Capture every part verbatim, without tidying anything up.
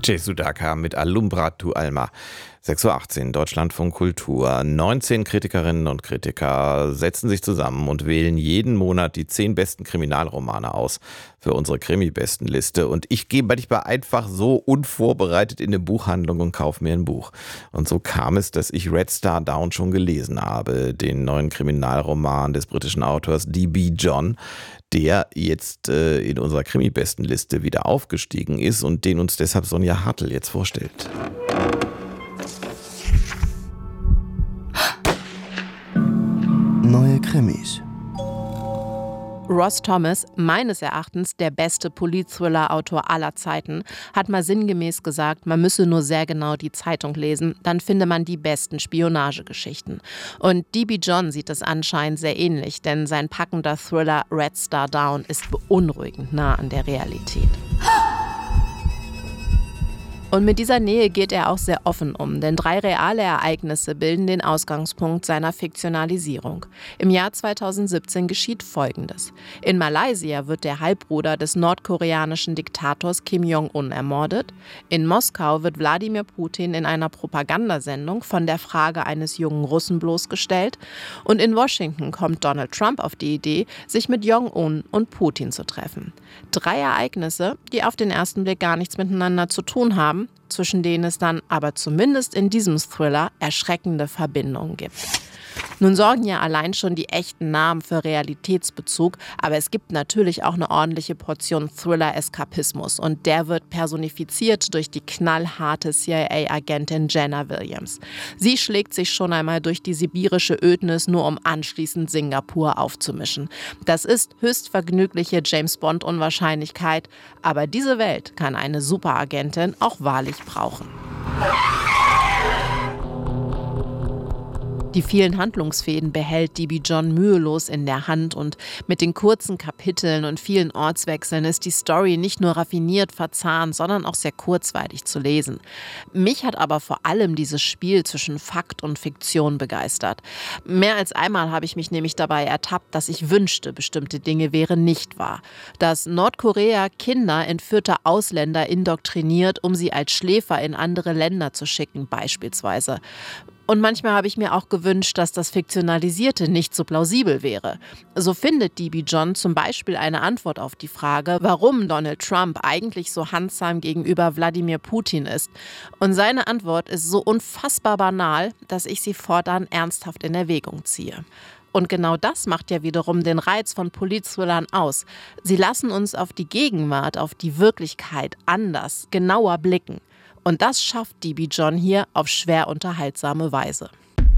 Jay Sudaka mit Alumbra tu Alma. sechs Uhr achtzehn, Deutschlandfunk Kultur. neunzehn Kritikerinnen und Kritiker setzen sich zusammen und wählen jeden Monat die zehn besten Kriminalromane aus für unsere Krimi-Bestenliste. Und ich gehe manchmal einfach so unvorbereitet in eine Buchhandlung und kaufe mir ein Buch. Und so kam es, dass ich Red Star Down schon gelesen habe, den neuen Kriminalroman des britischen Autors D B John, der jetzt äh, in unserer Krimi-Bestenliste wieder aufgestiegen ist und den uns deshalb Sonja Hartl jetzt vorstellt. Neue Krimis. Ross Thomas, meines Erachtens der beste Polit-Thriller-Autor aller Zeiten, hat mal sinngemäß gesagt, man müsse nur sehr genau die Zeitung lesen, dann finde man die besten Spionagegeschichten. Und D B John sieht es anscheinend sehr ähnlich, denn sein packender Thriller Red Star Down ist beunruhigend nah an der Realität. Und mit dieser Nähe geht er auch sehr offen um, denn drei reale Ereignisse bilden den Ausgangspunkt seiner Fiktionalisierung. Im Jahr zweitausendsiebzehn geschieht Folgendes. In Malaysia wird der Halbbruder des nordkoreanischen Diktators Kim Jong-un ermordet. In Moskau wird Wladimir Putin in einer Propagandasendung von der Frage eines jungen Russen bloßgestellt. Und in Washington kommt Donald Trump auf die Idee, sich mit Jong-un und Putin zu treffen. Drei Ereignisse, die auf den ersten Blick gar nichts miteinander zu tun haben, zwischen denen es dann aber zumindest in diesem Thriller erschreckende Verbindungen gibt. Nun sorgen ja allein schon die echten Namen für Realitätsbezug, aber es gibt natürlich auch eine ordentliche Portion Thriller-Eskapismus und der wird personifiziert durch die knallharte C I A-Agentin Jenna Williams. Sie schlägt sich schon einmal durch die sibirische Ödnis, nur um anschließend Singapur aufzumischen. Das ist höchst vergnügliche James-Bond-Unwahrscheinlichkeit, aber diese Welt kann eine Superagentin auch wahrlich brauchen. Die vielen Handlungsfäden behält D B John mühelos in der Hand und mit den kurzen Kapiteln und vielen Ortswechseln ist die Story nicht nur raffiniert verzahnt, sondern auch sehr kurzweilig zu lesen. Mich hat aber vor allem dieses Spiel zwischen Fakt und Fiktion begeistert. Mehr als einmal habe ich mich nämlich dabei ertappt, dass ich wünschte, bestimmte Dinge wären nicht wahr. Dass Nordkorea Kinder entführter Ausländer indoktriniert, um sie als Schläfer in andere Länder zu schicken, beispielsweise. Und manchmal habe ich mir auch gewünscht, dass das Fiktionalisierte nicht so plausibel wäre. So findet D B John zum Beispiel eine Antwort auf die Frage, warum Donald Trump eigentlich so handsam gegenüber Wladimir Putin ist. Und seine Antwort ist so unfassbar banal, dass ich sie fortan ernsthaft in Erwägung ziehe. Und genau das macht ja wiederum den Reiz von Polit-Thrillern aus. Sie lassen uns auf die Gegenwart, auf die Wirklichkeit anders, genauer blicken. Und das schafft D B John hier auf schwer unterhaltsame Weise.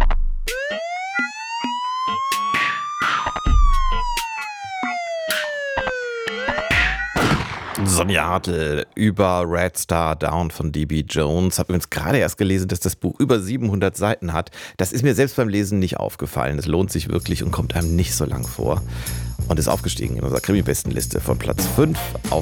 Sonja Hartl über Red Star Down von D B Jones. Habe übrigens gerade erst gelesen, dass das Buch über siebenhundert Seiten hat. Das ist mir selbst beim Lesen nicht aufgefallen. Es lohnt sich wirklich und kommt einem nicht so lang vor. Und ist aufgestiegen in unserer Krimi-Bestenliste von Platz fünf auf